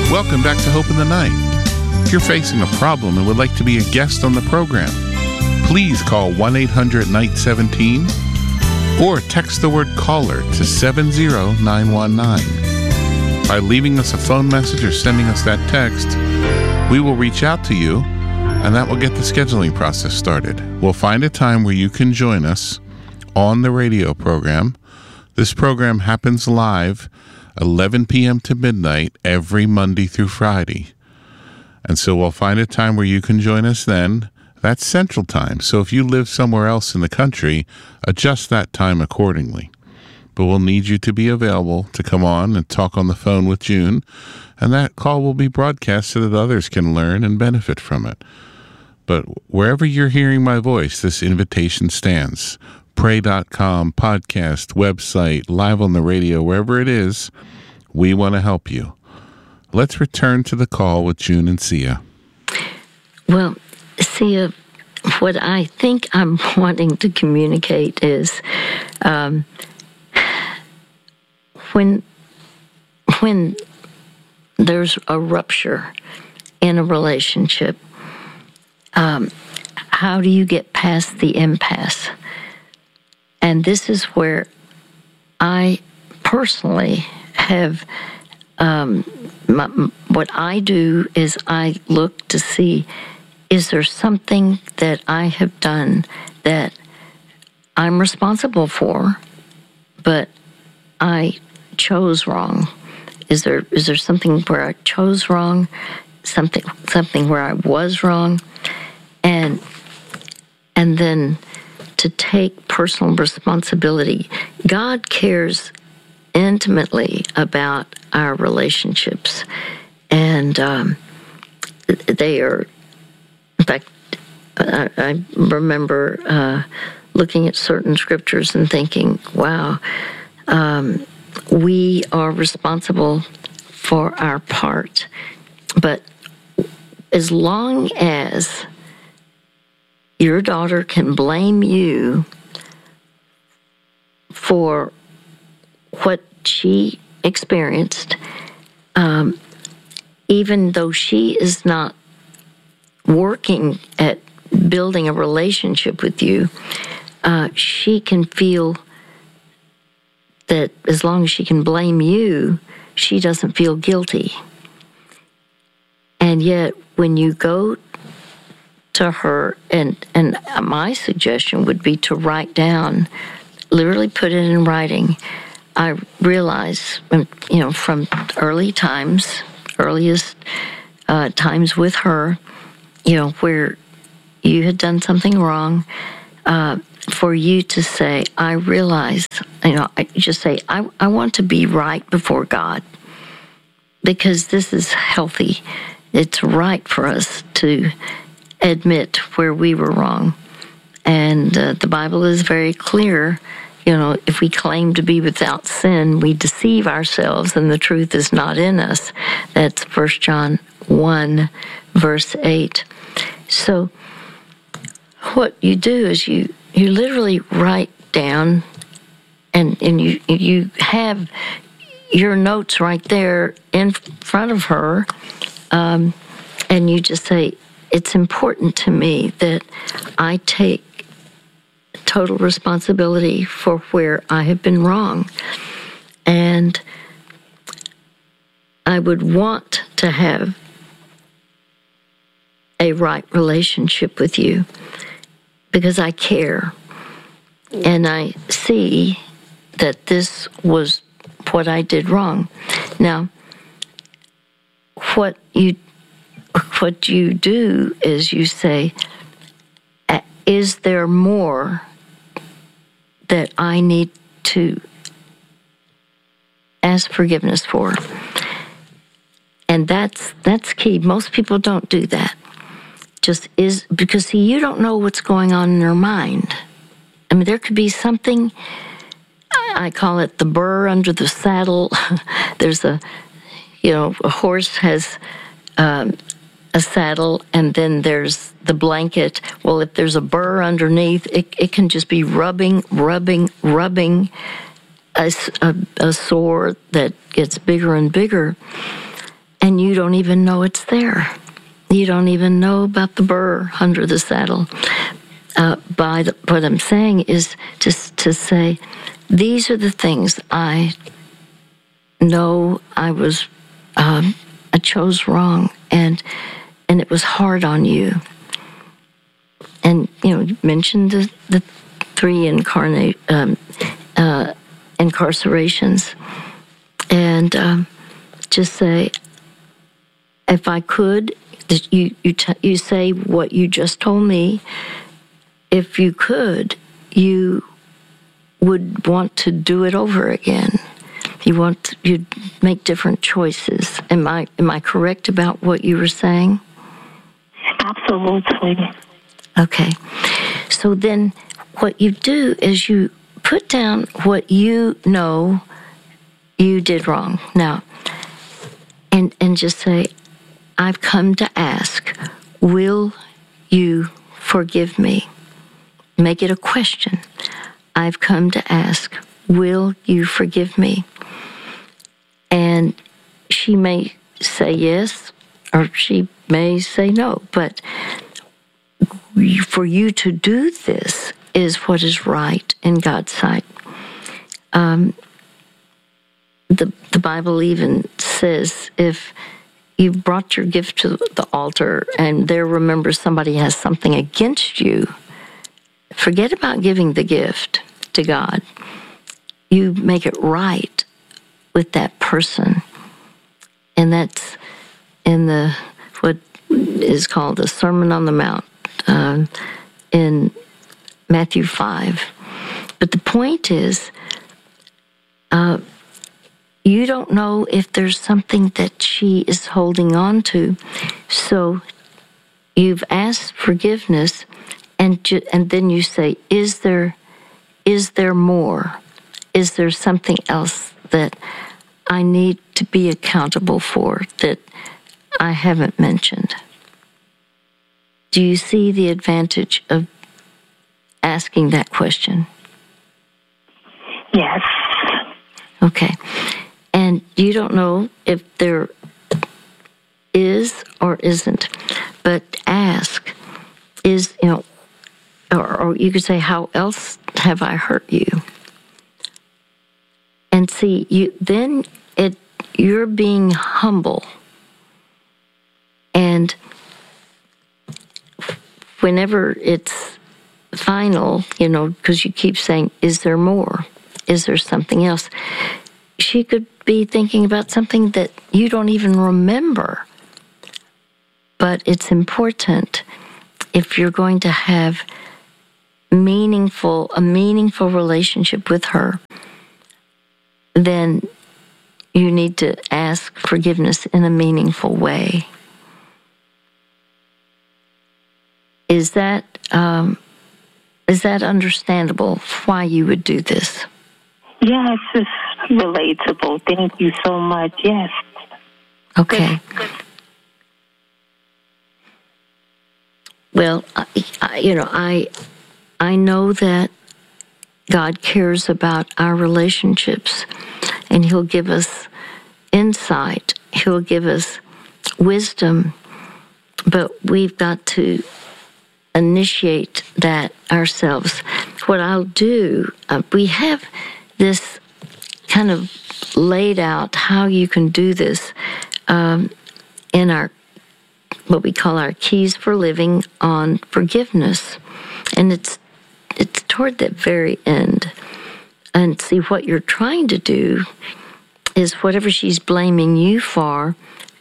Welcome back to Hope in the Night. If you're facing a problem and would like to be a guest on the program, please call 1-800-NIGHT-17 or text the word caller to 70919. By leaving us a phone message or sending us that text, we will reach out to you, and that will get the scheduling process started. We'll find a time where you can join us on the radio program. This program happens live 11 p.m. to midnight every Monday through Friday. And so we'll find a time where you can join us then. That's Central Time. So if you live somewhere else in the country, adjust that time accordingly. But we'll need you to be available to come on and talk on the phone with June, and that call will be broadcast so that others can learn and benefit from it. But wherever you're hearing my voice, this invitation stands. Pray.com, podcast, website, live on the radio, wherever it is, we want to help you. Let's return to the call with June and Sia. Well, Sia, what I think I'm wanting to communicate is when there's a rupture in a relationship, how do you get past the impasse? And this is where I personally have, what I do is I look to see, is there something that I have done that I'm responsible for, but I chose wrong? Is there something where I chose wrong, something where I was wrong, and then to take personal responsibility. God cares intimately about our relationships, and they are, in fact, I remember looking at certain scriptures and thinking, wow, we are responsible for our part, but as long as your daughter can blame you for what she experienced, even though she is not working at building a relationship with you, she can feel that as long as she can blame you, she doesn't feel guilty. And yet, when you go to her, and my suggestion would be to write down, literally put it in writing. I realize, from earliest times with her, where you had done something wrong, for you to say, I realize, I just say, I want to be right before God, because this is healthy. It's right for us to admit where we were wrong. And the Bible is very clear. If we claim to be without sin, we deceive ourselves and the truth is not in us. That's 1 John 1, verse 8. So what you do is you literally write down, and you have your notes right there in front of her, and you just say, it's important to me that I take total responsibility for where I have been wrong. And I would want to have a right relationship with you because I care. And I see that this was what I did wrong. Now, what you do is you say, is there more that I need to ask forgiveness for? And that's key. Most people don't do that. Just is because, see, you don't know what's going on in their mind. I mean, there could be something, I call it the burr under the saddle. There's a horse has a saddle, and then there's the blanket. Well, if there's a burr underneath, it can just be rubbing a sore that gets bigger and bigger. and you don't even know it's there. You don't even know about the burr under the saddle. What I'm saying is just to say, these are the things I know I chose wrong, and it was hard on you. And you mentioned the 3 incarcerations, and just say, if I could, you say what you just told me. If you could, you would want to do it over again. You'd make different choices. Am I correct about what you were saying? Absolutely. Okay. So then what you do is you put down what you know you did wrong. Now, and just say, I've come to ask, will you forgive me? Make it a question. I've come to ask, will you forgive me? And she may say yes, or she may say no, but for you to do this is what is right in God's sight. The Bible even says, if you brought your gift to the altar and there remembers somebody has something against you, forget about giving the gift to God. You make it right with that person. And that's in what is called the Sermon on the Mount in Matthew 5. But the point is, you don't know if there's something that she is holding on to. So you've asked forgiveness, and then you say, is there more? Is there something else that I need to be accountable for that I haven't mentioned? Do you see the advantage of asking that question? Yes. Okay. And you don't know if there is or isn't, but ask, or you could say, how else have I hurt you? And see, you're being humble. And whenever it's final, because you keep saying, is there more? Is there something else? She could be thinking about something that you don't even remember. But it's important, if you're going to have a meaningful relationship with her, then you need to ask forgiveness in a meaningful way. Is that understandable, why you would do this? Yes, it's relatable. Thank you so much. Yes. Okay. Good. Well, I know that God cares about our relationships, and He'll give us insight. He'll give us wisdom, but we've got to initiate that ourselves. What I'll do, we have this kind of laid out how you can do this in our what we call our Keys for Living on Forgiveness, and it's toward the very end. And see, what you're trying to do is whatever she's blaming you for,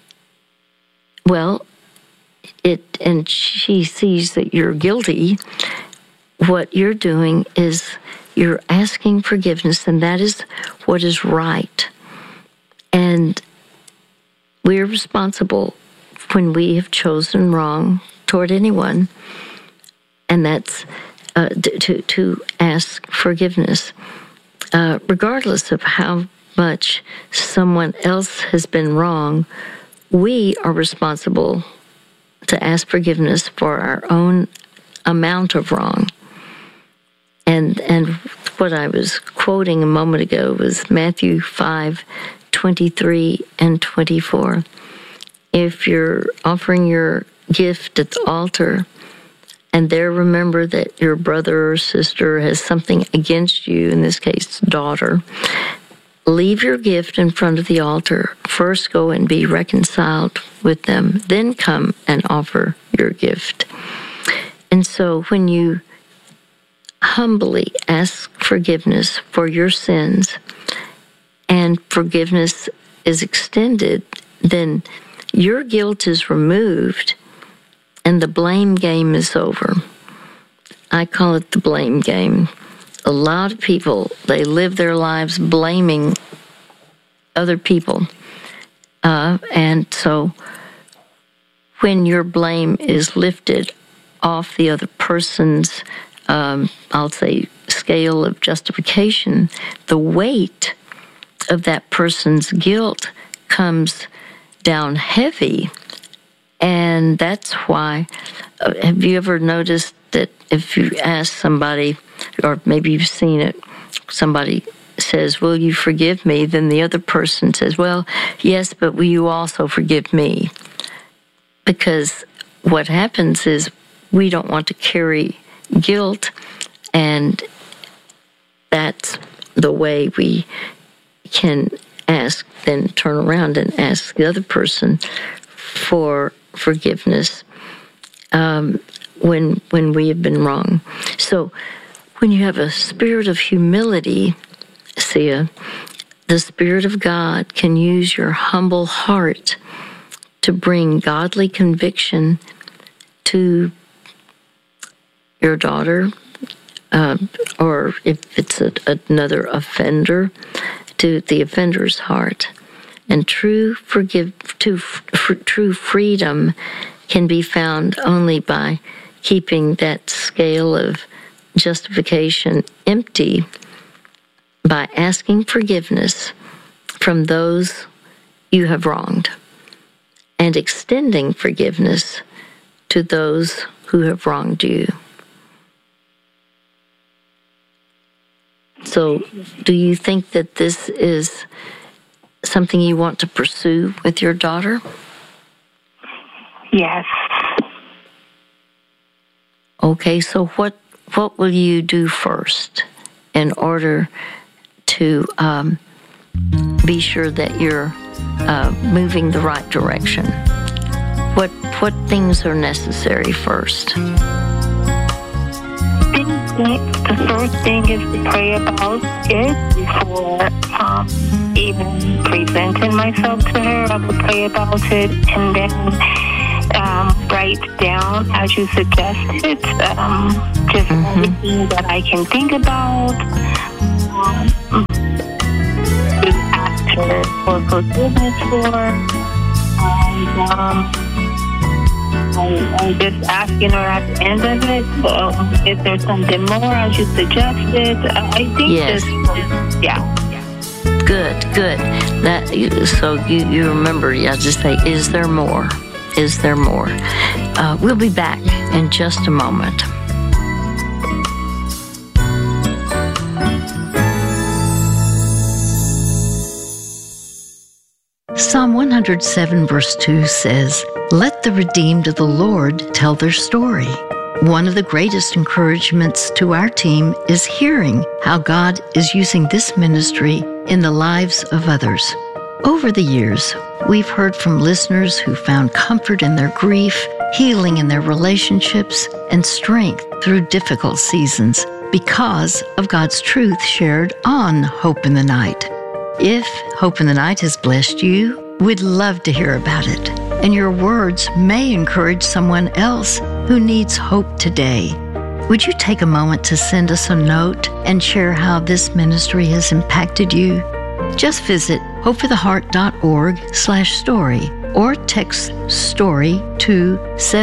and she sees that you're guilty. What you're doing is you're asking forgiveness, and that is what is right. And we're responsible when we have chosen wrong toward anyone, and that's to ask forgiveness, regardless of how much someone else has been wrong. We are responsible to ask forgiveness for our own amount of wrong. And what I was quoting a moment ago was Matthew 5:23 and 24. if you're offering your gift at the altar and there remember that your brother or sister has something against you, in this case, daughter, leave your gift in front of the altar. First go and be reconciled with them, then come and offer your gift. And so when you humbly ask forgiveness for your sins and forgiveness is extended, then your guilt is removed and the blame game is over. I call it the blame game. A lot of people, they live their lives blaming other people. And so when your blame is lifted off the other person's, I'll say, scale of justification, the weight of that person's guilt comes down heavy. And that's why, have you ever noticed that if you ask somebody, or maybe you've seen it, somebody says, will you forgive me? Then the other person says, well, yes, but will you also forgive me? Because what happens is we don't want to carry guilt, and that's the way we can ask, then turn around and ask the other person for forgiveness when we have been wrong. So when you have a spirit of humility, Sia, the Spirit of God can use your humble heart to bring godly conviction to your daughter, or if it's another offender, to the offender's heart. And true freedom can be found only by keeping that scale of justification empty, by asking forgiveness from those you have wronged and extending forgiveness to those who have wronged you. So, do you think that this is something you want to pursue with your daughter? Yes. Okay, so what will you do first in order to be sure that you're moving the right direction? What things are necessary first? The first thing is to pray about it before even presenting myself to her. I will pray about it and then write down, as you suggested, just everything that I can think about. Just ask her for forgiveness for. I'm just asking her at the end of it, if there's something more, as you suggested. I think yes. Yeah. Good. So you remember, just say, is there more? Is there more? We'll be back in just a moment. Psalm 107 verse 2 says, "Let the redeemed of the Lord tell their story." One of the greatest encouragements to our team is hearing how God is using this ministry in the lives of others. Over the years, we've heard from listeners who found comfort in their grief, healing in their relationships, and strength through difficult seasons because of God's truth shared on Hope in the Night. If Hope in the Night has blessed you, we'd love to hear about it. And your words may encourage someone else who needs hope today. Would you take a moment to send us a note and share how this ministry has impacted you? Just visit hopefortheheart.org/story or text STORY to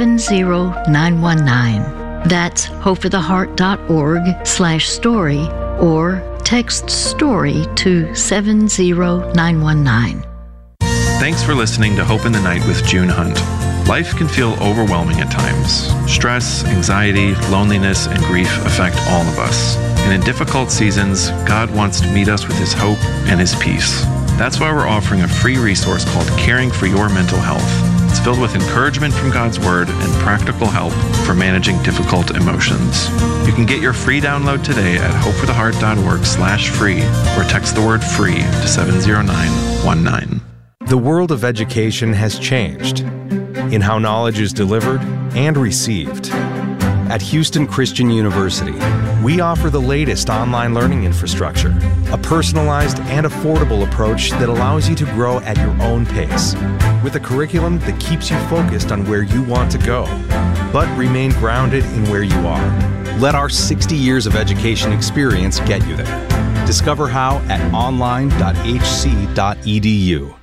70919. That's hopefortheheart.org/story or text STORY to 70919. Thanks for listening to Hope in the Night with June Hunt. Life can feel overwhelming at times. Stress, anxiety, loneliness, and grief affect all of us. And in difficult seasons, God wants to meet us with His hope and His peace. That's why we're offering a free resource called Caring for Your Mental Health. filled with encouragement from God's Word and practical help for managing difficult emotions. You can get your free download today at hopefortheheart.org/free or text the word FREE to 70919. The world of education has changed in how knowledge is delivered and received. At Houston Christian University, we offer the latest online learning infrastructure, a personalized and affordable approach that allows you to grow at your own pace, with a curriculum that keeps you focused on where you want to go, but remain grounded in where you are. Let our 60 years of education experience get you there. Discover how at online.hc.edu.